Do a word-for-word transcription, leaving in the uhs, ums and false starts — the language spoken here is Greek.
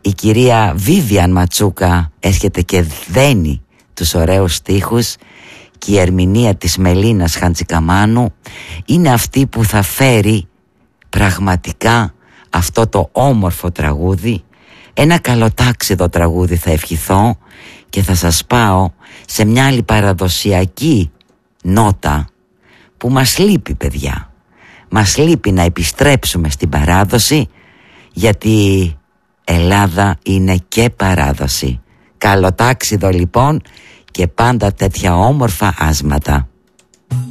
η κυρία Βίβιαν Ματσούκα έρχεται και δένει τους ωραίους στίχους και η ερμηνεία της Μελίνας Χαντζικαμάνου είναι αυτή που θα φέρει πραγματικά αυτό το όμορφο τραγούδι. Ένα καλοτάξιδο τραγούδι θα ευχηθώ και θα σας πάω σε μια άλλη παραδοσιακή νότα που μας λείπει, παιδιά. Μας λείπει να επιστρέψουμε στην παράδοση, γιατί Ελλάδα είναι και παράδοση. Καλοτάξιδο λοιπόν και πάντα τέτοια όμορφα άσματα.